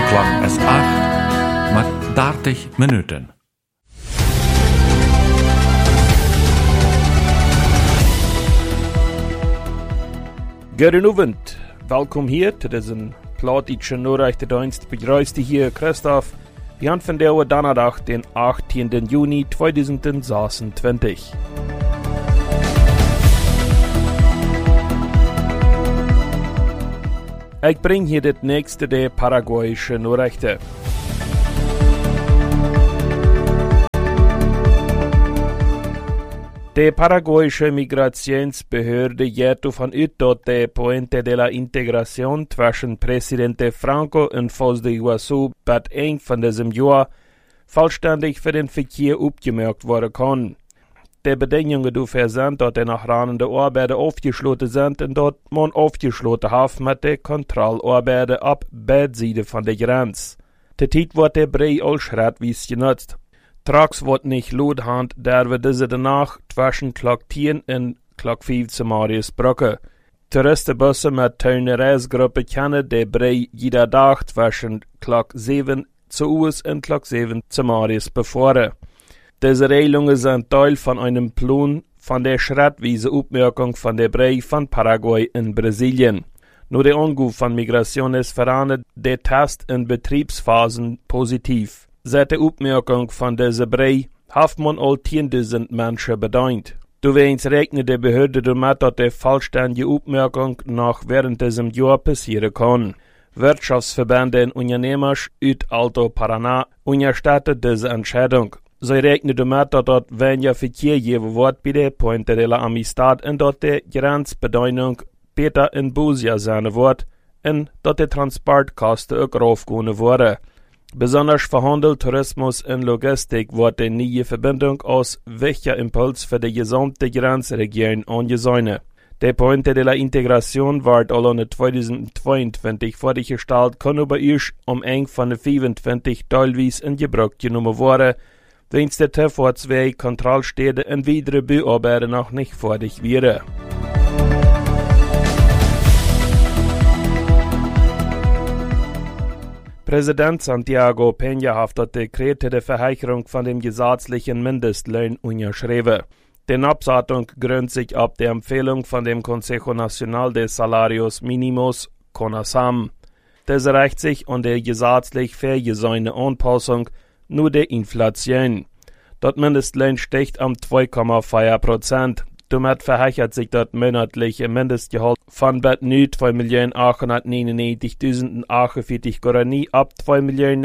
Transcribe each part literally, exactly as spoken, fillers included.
klok is acht met dertig minuten. Goedenavond, welkom hier te deze plaatje Nachrichtendienst. Begrüßt hier Christoph. Wir haben von der Donnerstag, den achttienden Juni zweitausendzesentwintig. Ich bring hier das nächste der paraguayischen Nachrichten. Die paraguayische Migrationsbehörde geht davon aus, dass der Puente de la Integración zwischen Präsident Franco und Foz de Iguazú bei Ende von diesem Jahr vollständig für den Verkehr abgemerkt werden kann. Die Bedingungen dafür sind, dass die nachranende Arbeiten aufgeschlossen sind und dass man aufgeschlossen hat mit den Kontrollarbeiten ab beiden Seiten von der Grenze. Die Zeit wird der Brei als schrittweise genutzt. Straks wordt niet loodhand, daar we deze danach zwischen klok tien en klok vijf zu Mariusbrücke. Touristenbussen met tuinerijsgroepen kennen de Brei jeder dag zwischen klok zeven zu Uus en klok zeven zu Marius befahren. Diese Regelungen sind Teil von einem Plan von der schrittweise Aufmerkung von der Brei von Paraguay in Brasilien. Nur der Anruf von Migration ist verandert, der Test in Betriebsphasen positiv. Seit der Aufmerkung von dieser Brei hat man all zehntausend Menschen bedient. Du weinst rechnet der Behörde damit, dass die vollständige Aufmerkung noch während diesem Jahr passieren kann. Wirtschaftsverbände und Unternehmer aus Alto Paraná unterstützen diese Entscheidung. Sie rechnen damit, dass dort weniger Verkehr geben wird bei der Puente de la Amistad und dass die Grenzbedienung später in Busia sein wird und dass die Transportkosten auch raufgehen werden. Besonders für Handel, Tourismus und Logistik wird die neue Verbindung als wichtiger Impuls für die gesamte Grenzregion angesehen. Der Puente de la Integración wird alleine zweitausendzweiundzwanzig fertiggestellt, kann aber erst um eng von den fünfundzwanzig teilweise in Gebrauch genommen werden, wenn der T V zwei Kontrollstädte und weitere Bauarbeiten noch nicht fertig wären. Präsident Santiago Peña hat das Dekret der Verheicherung von dem gesetzlichen Mindestlohn unterschrieben. Die Absattung gründet sich auf der Empfehlung von dem Consejo Nacional de Salarios Mínimos, CONASAM. Diese reicht sich an der gesetzlich vorgesehene Anpassung nur der Inflation. Das Mindestlohn steigt am zwei Komma vier Prozent. Damit verheichert sich das monatliche Mindestgehalt von bet nu zwei Millionen achthundertneunundneunzigtausendachundvierzig Guaraní ab zwei Millionen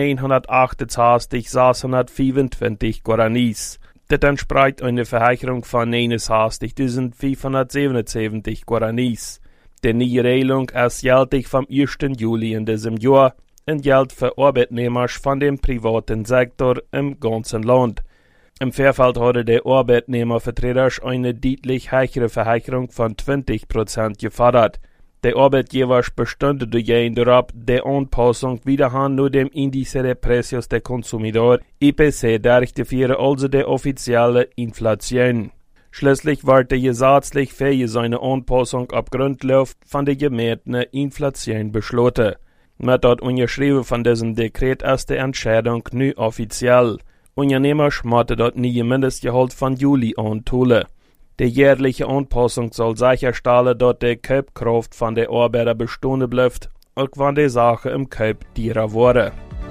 neunhundertachtundzwanzigtausendsechshundertfünfundzwanzig Guaraníes. Das entspricht einer Verheicherung von neunundsechzigtausendfünfhundertsiebenundsiebzig Guaraníes. Die neue Regelung ist gültig vom ersten Juli in diesem Jahr und gilt für Arbeitnehmer von dem privaten Sektor im ganzen Land. Im Vorfeld hatte der Arbeitnehmervertreter eine deutlich höhere Verheicherung von zwanzig Prozent gefordert. Der Arbeitgeber bestünde dagegen darauf, die Anpassung wiederhin nur dem Indice de Precios de Consumidor I P C durchzuführen, also der offizielle Inflation. Schließlich wird die gesetzlich vorgesehene Anpassung auf Grundlauf von der gemähten Inflation beschlossen. Mit der Unterschrift von diesem Dekret ist die Entscheidung nun offiziell. Unternehmer schmatte dort nie Mindestgehalt von Juli an tole. Die jährliche Anpassung soll sicherstellen, dass die Kaufkraft von der Arbeiter bestehen bleibt, auch wenn die Sache im Kauf teurer wurde.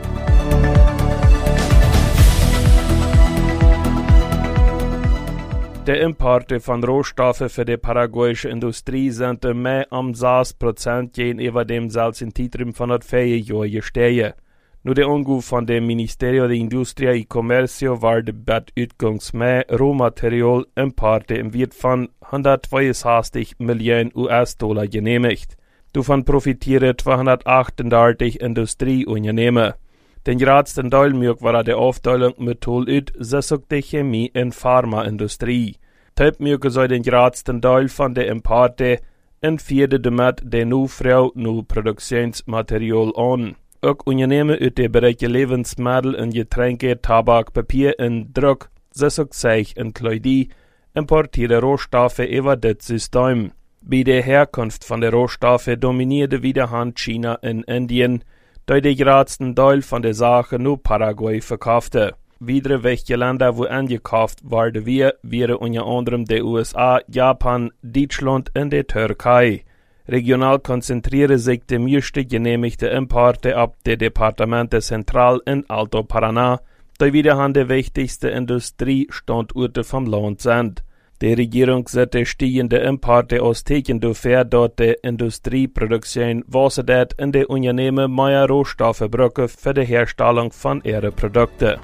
Die Importe von Rohstoffen für die paraguayische Industrie sind mehr um sechs Prozent gegenüber dem selben Zeitraum von den vier Jahren gestiegen. Nur der Anruf von dem Ministerio de Industria y Comercio war bei Utgangsmäh Rohmaterial Importe im Wert von hundertzweiundsechzig Millionen U S-Dollar genehmigt. Davon profitieren zweihundertachtundachtzig Industrieunternehmen. Den größten Teil war der Aufteilung Metall ut, das auch die Chemie- und Pharmaindustrie. Typmürke soll den größten Teil von der Importe und vierte damit der Nufrau nu Produktionsmaterial an. Ook Unternehmen uit de bereiken Lebensmittel en Getränke, Tabak, Papier en Druck, zoals ook Zeug en Kleidie, importieren Rohstoffe über das System. Bei der Herkunft von der Rohstoffe dominierte wiederum China und Indien, da die grootste Teil von der Sache nur Paraguay verkaufte. Weitere wichtige Länder, wo angekauft worden wir, wären unter anderem die U S A, Japan, Deutschland und die Türkei. Regional konzentrieren sich die meisten genehmigte Importe ab die Departamente Central in Alto Paraná, die wiederum die wichtigsten Industriestandorte vom Land sind. Die Regierung sieht die steigende Importe aus Teken dafür, dass die Industrieproduktion wasserdet in die Unternehmen mehr Rohstoffe brauchen für die Herstellung von ihren Produkten.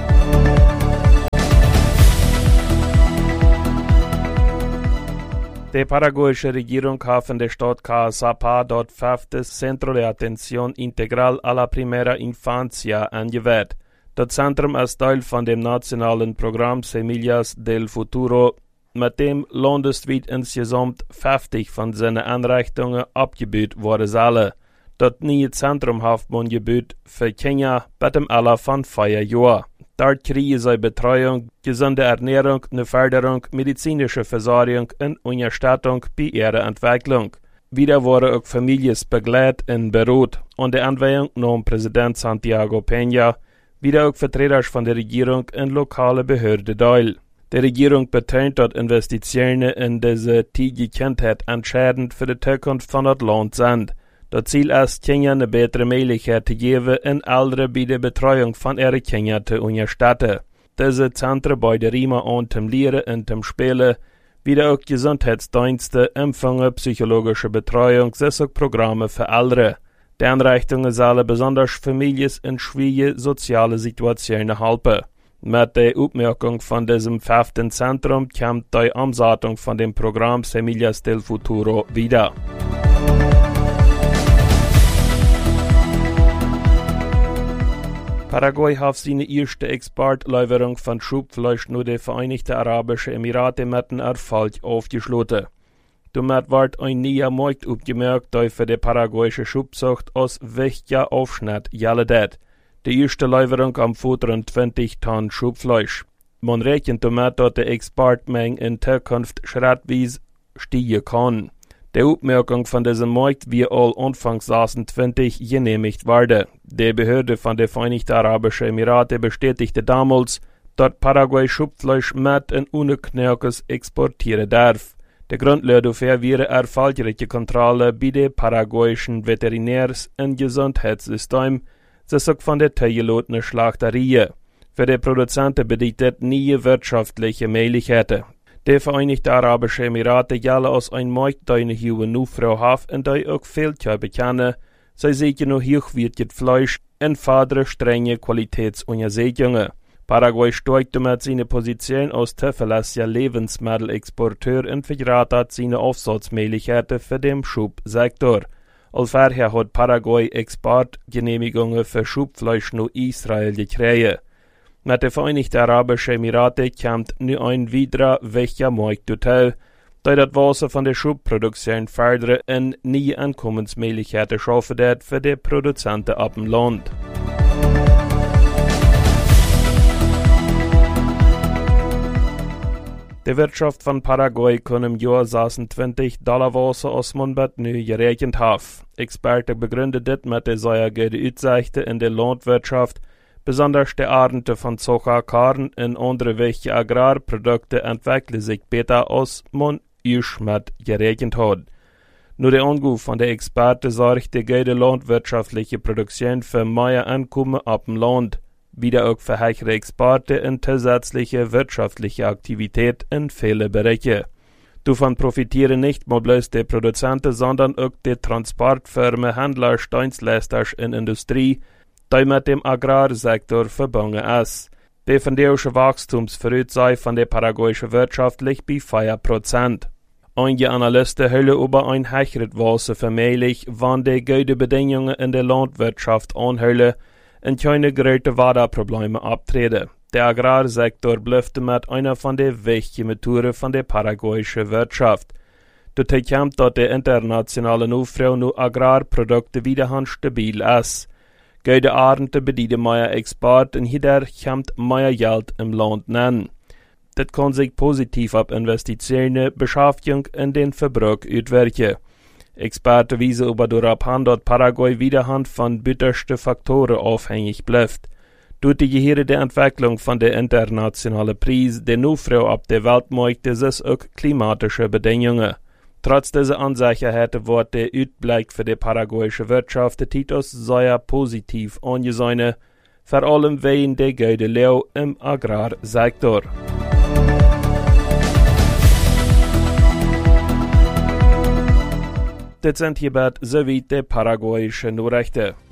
Die paraguayische Regierung hat in der Stadt Caazapá dort fünftes Centro de Atención Integral a la Primera Infancia angewählt. Das Zentrum ist Teil von dem nationalen Programm Semillas del Futuro, mit dem landesweit insgesamt fünfzig von seinen Einrichtungen abgebaut worden sollen. Das neue Zentrum hat man gebaut für Kinder mit dem Alter von vier Jahren. Dort kriegen sie Betreuung, gesunde Ernährung, eine Förderung, medizinische Versorgung und Unterstützung bei ihrer Entwicklung. Wieder wurden auch Familien begleitet und berät. Und die Anweisung nahm Präsident Santiago Peña, wieder auch Vertreter von der Regierung und lokale Behörden teil. Die Regierung betont, dass Investitionen in diese tidige Kindheit entscheidend für die Zukunft von das Land sind. Das Ziel ist, Kindern eine bessere Möglichkeit zu geben, und Ältere bei der Betreuung von ihren Kindern zu unterstützen. Diese Zentren bieten Riemen an zum Lehren und zum Spielen, wieder auch Gesundheitsdienste, Empfangen, psychologische Betreuung, sowie Programme für Ältere. Die Einrichtungen sollen besonders Familien in schwierigen sozialen Situationen helfen. Mit der Aufmerkung von diesem fünften Zentrum kommt die Umsetzung von dem Programm Semillas del Futuro wieder. Paraguay hat seine erste Exportlieferung von Schubfleisch nur die Vereinigten Arabischen Emirate mit einem Erfolg aufgeschlossen. Damit wird ein neuer Markt aufgemerkt, der für die paraguayische Schubzucht als wichtiger Aufschnitt gilt. Die erste Lieferung am vierundzwanzig Tonnen Schubfleisch. Man rechnet damit, dass die Exportmenge in Zukunft schrittweise steigen kann. Die Aufmerkung von diesem Markt wird all Anfang sechsundzwanzig genehmigt werden. Die Behörde von den Vereinigten Arabischen Emirate bestätigte damals, dass Paraguay Schubfleisch mit und ohne Knirkes exportieren darf. Der Grundlage dafür wäre erfolgreiche Kontrolle bei den paraguayischen Veterinärs- und Gesundheitssystem, das auch von der teilgeladenen Schlachterie. Für die Produzenten bedeutet neue wirtschaftliche Möglichkeiten. Die Vereinigten Arabischen Emirate gelten als ein Markt, der eine hohe Nachfrage hat und der auch viel zu bekennen. Sie sichern noch hochwertiges Fleisch und fördern strenge Qualitätsuntersuchungen. Paraguay steigt damit seine Position als zuverlässiger Lebensmittelexporteur und vergrößert seine Aufsatzmöglichkeiten für den Schubsektor. Als vorher hat Paraguay Exportgenehmigungen für Schubfleisch nach Israel gekriegt. Mit den Vereinigten Arabischen Emiraten kommt nun ein weiterer wichtiger Markt dazu, der das Wasser von der Schubproduktion fördern und neue Einkommensmöglichkeiten schaffen wird für die Produzenten ab dem Land. Die Wirtschaft von Paraguay kann im Jahr sechsundzwanzig Dollar Wasser aus man mit neu gerechnet haben. Experten begründen das mit der sehr guten Aussichten in der Landwirtschaft. Besonders die Ernte von Zucker, Korn und andere wichtige Agrarprodukte entwickeln sich besser, als man erst mit gerechnet hat. Nur der Anruf von der Experten sorgt die gute landwirtschaftliche Produktion für mehr Einkommen ab dem Land, wieder auch für höhere Exporte und zusätzliche wirtschaftliche Aktivität in vielen Bereichen. Davon profitieren nicht nur bloß die Produzenten, sondern auch die Transportfirmen, Händler, Dienstleister in Industrie, die mit dem Agrarsektor verbunden ist. Die evangeliische Wachstumsvoraussicht von der paraguayischen Wirtschaft liegt bei vier Prozent. Einige Analysten hüllen über ein höheres Wasser für möglich, wenn die guten Bedingungen in der Landwirtschaft anhüllen und keine großen Wasserprobleme abtreten. Der Agrarsektor bleibt damit einer von den wichtigen Motoren von der paraguayischen Wirtschaft. Dazu kommt, dass die internationale Nachfrage nach Agrarprodukten wiederum stabil ist. Gute Ernte bedeuten mehr Export und hier kommt mehr Geld im Land nennen. Das kann sich positiv auf Investitionen, Beschäftigung und den Verbrauch auswirken. Experten wiesen aber darauf an, dass Paraguay wiederhand von bittersten Faktoren abhängig bleibt. Durch die gehörige Entwicklung von der internationalen Preis, der Nufrau ab der Weltmarkt, ist auch klimatische Bedingungen. Trotz dieser Unsicherheit wird der Ausblick für die paraguayische Wirtschaft der Titus sehr positiv angesehen, vor allem wegen der guten Leu im Agrarsektor. Das sind hierbei soweit die paraguayischen Nachrichten.